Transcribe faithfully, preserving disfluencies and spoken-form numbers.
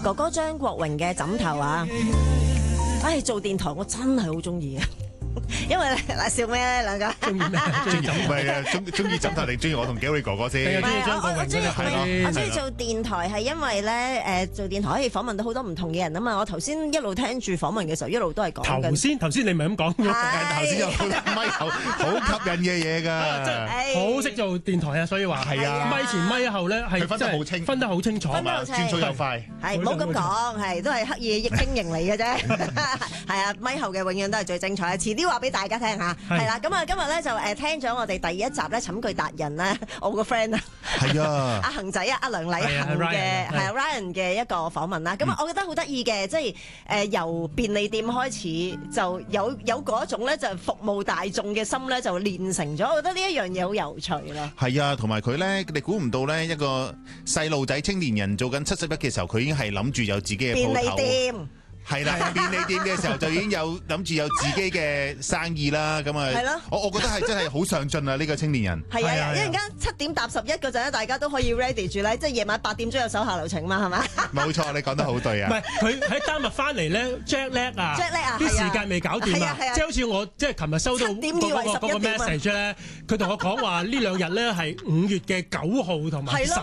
哥哥張國榮嘅枕頭啊！唉，做電台我真係好中意啊！因為嗱笑咩咧兩個？ 中意咩？中意枕唔係啊，中中意枕頭定中意我同幾位哥哥先？ 唔係我我中意係我中意做電台係因為咧誒做電台可以訪問到好多唔同嘅人啊嘛！我頭先一路聽住訪問嘅時候，一路都係講緊。 頭先頭先你咪咁講， 頭先有咪頭好吸引嘅嘢㗎， 好識做電台啊！所以話係啊， 咪前咪後咧係分得好清， 分得好清楚， 轉數又快。 係唔好咁講，係都係刻意經營嚟嘅啫。係啊，咪後嘅永遠都係最精彩。遲啲話俾大家聽下。係啦，咁啊今日咧就誒聽咗我哋第一集咧寢具達人咧，我個 friend 啊， 係啊， 阿恒仔啊，阿梁禮恒嘅係 Ryan 嘅一個訪問啦。咁啊，我覺得好得意嘅，即係誒由便利店開始就有有嗰種咧就服務大眾嘅心咧就練成咗。我覺得呢一樣嘢好有趣啦。 係啊，同埋佢咧，你估唔到咧一個細路仔青年人做緊七十一嘅時候，佢已經係諗住有自己嘅鋪頭。便利店。係啦，便利店嘅時候就已經有諗住有自己嘅生意啦，咁啊，我我覺得係真係好上進啊！呢個青年人係啊，一陣間七點搭十一嗰陣咧，大家都可以 ready 住咧，即係夜晚八點鐘有手下留情嘛，係嘛？ 冇錯，你講得好對啊！ 唔係佢喺丹麥翻嚟咧 jet lag 啊 jet lag 啊， 啲時間未搞掂啊，即係好似我即係琴日收到嗰個嗰個 message 咧，佢同我講話呢兩日咧係五月嘅九號同埋十